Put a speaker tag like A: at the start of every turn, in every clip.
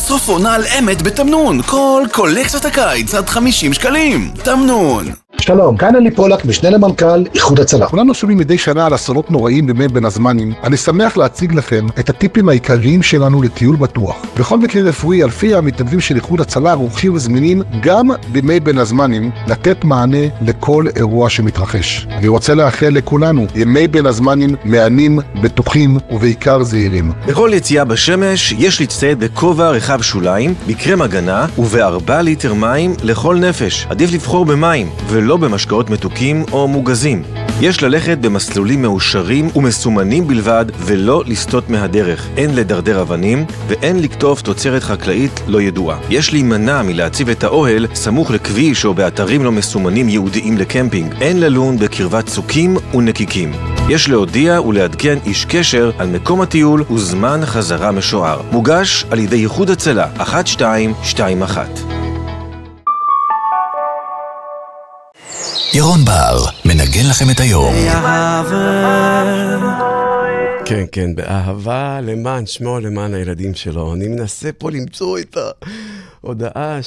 A: סוף עונה על אמת בתמנון. כל קולקציות הקיץ עד 50 שקלים. תמנון.
B: שלום, כאן אלי פולק, משנה למנכ"ל איחוד הצלה.
C: כולנו שומעים מדי שנה על אסונות נוראים בימי בין הזמנים. אני שמח להציג לכם את הטיפים העיקריים שלנו לטיול בטוח. בכל מקרה רפואי, אלפי המתנדבים של איחוד הצלה ערוכים וזמינים גם בימי בין הזמנים לתת מענה לכל אירוע שמתרחש. אני רוצה לאחל לכולנו ימי בין הזמנים מהנים, בטוחים ובעיקר זהירים.
D: בכל יציאה בשמש יש להצטייד בכובע רחב שוליים, בקרם הגנה וב4 ליטר מים לכל נפש. עדיף לבחור במים ולא במשקאות מתוקים או מוגזים. יש ללכת במסלולים מאושרים ומסומנים בלבד ולא לסטות מהדרך. אין לדרדר אבנים ואין לקטוף תוצרת חקלאית לא ידועה. יש להימנע מלהציב את האוהל סמוך לכביש או באתרים לא מסומנים ייעודיים לקמפינג. אין ללון בקרבת צוקים ונקיקים. יש להודיע ולעדכן איש קשר על מקום הטיול וזמן חזרה משוער. מוגש על ידי איחוד הצלה 1221.
A: ירון בר מנגן לכם את היום.
E: כן, כן, באהבה למען שמו, למען הילדים שלו. אני מנסה פה למצוא את ההודעה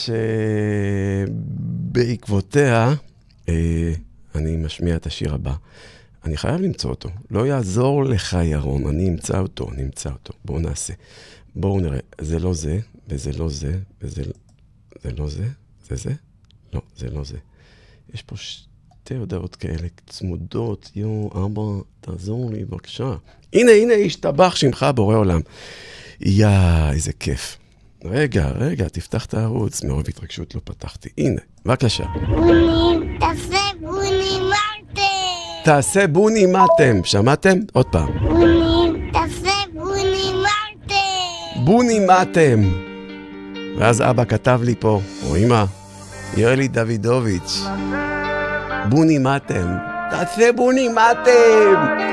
E: שבעקבותיה אני משמיע את השיר הבא. אני חייב למצוא אותו. לא יעזור לך ירון, אני אמצא אותו. בואו נעשה. בואו נראה. זה לא זה, וזה לא זה, וזה לא זה. זה זה? לא, זה לא זה. יש פה שתי הודעות כאלה צמודות. אבא, תעזור לי בבקשה. הנה, השתבח שמך בורא עולם. איזה כיף. רגע, תפתח את הערוץ. מרוב התרגשות לא פתחתי. הנה, בבקשה. תעשה בוני מתם. שמעתם? עוד פעם.
F: תעשה בוני מתם.
E: בוני מתם. ואז אבא כתב לי פה, או אמא, יואלי דוידוביץ', בוני מתם. תעשה בוני מתם.